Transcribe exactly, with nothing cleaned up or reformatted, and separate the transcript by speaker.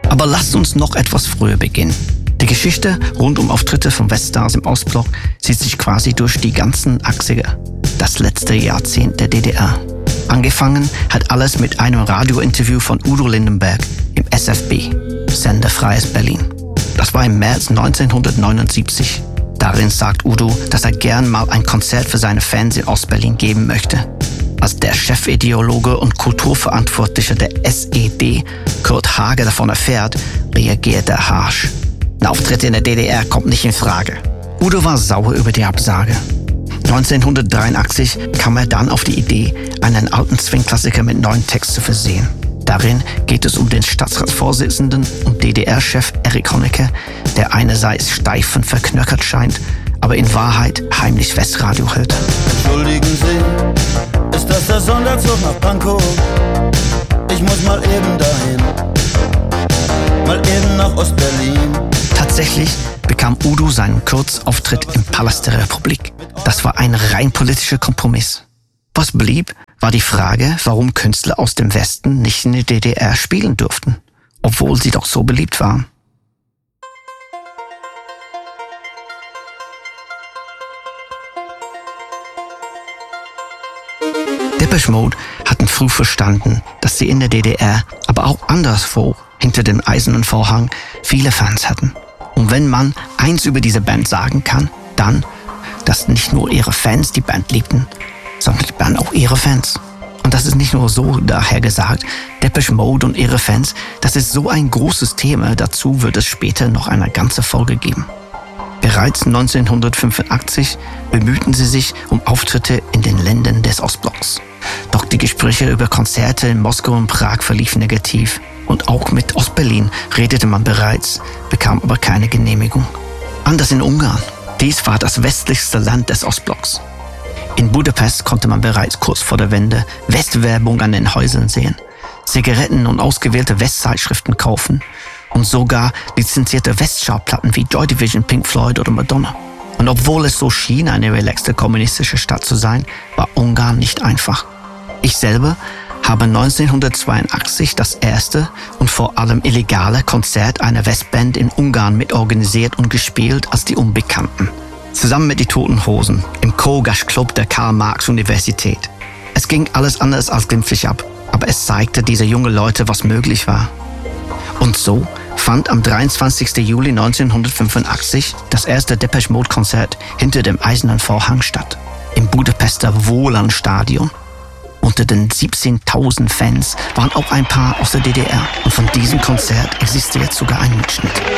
Speaker 1: Aber lasst uns noch etwas früher beginnen. Die Geschichte rund um Auftritte von Weststars im Ostblock zieht sich quasi durch die ganzen achtziger, das letzte Jahrzehnt der D D R. Angefangen hat alles mit einem Radiointerview von Udo Lindenberg im S F B, Sender Freies Berlin. Das war im März neunzehnhundertneunundsiebzig. Darin sagt Udo, dass er gern mal ein Konzert für seine Fans in Ostberlin geben möchte. Als der Chefideologe und Kulturverantwortliche der S E D, Kurt Hage, davon erfährt, reagiert er harsch. Ein Auftritt in der D D R kommt nicht in Frage. Udo war sauer über die Absage. neunzehnhundertdreiundachtzig kam er dann auf die Idee, einen alten Swing-Klassiker mit neuen Text zu versehen. Darin geht es um den Staatsratsvorsitzenden und D D R-Chef Erich Honecker, der einerseits steif und verknöchert scheint, aber in Wahrheit heimlich Westradio hört.
Speaker 2: Entschuldigen Sie, ist das der Sonderzug nach Pankow? Ich muss mal eben dahin, mal eben nach Ostberlin.
Speaker 1: Tatsächlich bekam Udo seinen Kurzauftritt im Palast der Republik. Das war ein rein politischer Kompromiss. Was blieb, war die Frage, warum Künstler aus dem Westen nicht in der D D R spielen durften, obwohl sie doch so beliebt waren. Depeche Mode hatten früh verstanden, dass sie in der D D R, aber auch anderswo, hinter dem eisernen Vorhang, viele Fans hatten. Und wenn man eins über diese Band sagen kann, dann, dass nicht nur ihre Fans die Band liebten, sondern die Band auch ihre Fans. Und das ist nicht nur so daher gesagt, Depeche Mode und ihre Fans, das ist so ein großes Thema, dazu wird es später noch eine ganze Folge geben. Bereits neunzehnhundertfünfundachtzig bemühten sie sich um Auftritte in den Ländern des Ostblocks. Doch die Gespräche über Konzerte in Moskau und Prag verliefen negativ. Und auch mit Ostberlin redete man bereits, bekam aber keine Genehmigung. Anders in Ungarn. Dies war das westlichste Land des Ostblocks. In Budapest konnte man bereits kurz vor der Wende Westwerbung an den Häusern sehen, Zigaretten und ausgewählte Westzeitschriften kaufen und sogar lizenzierte Westschallplatten wie Joy Division, Pink Floyd oder Madonna. Und obwohl es so schien, eine relaxte kommunistische Stadt zu sein, war Ungarn nicht einfach. Ich selber habe neunzehnhundertzweiundachtzig das erste und vor allem illegale Konzert einer Westband in Ungarn mitorganisiert und gespielt als die Unbekannten. Zusammen mit die Toten Hosen im Kogas Club der Karl-Marx-Universität. Es ging alles anders als glimpflich ab, aber es zeigte diese jungen Leute, was möglich war. Und so fand am dreiundzwanzigsten Juli neunzehnhundertfünfundachtzig das erste Depeche Mode Konzert hinter dem eisernen Vorhang statt, im Budapester Wohlan-Stadion. Unter den siebzehntausend Fans waren auch ein paar aus der D D R und von diesem Konzert existiert sogar ein Mitschnitt.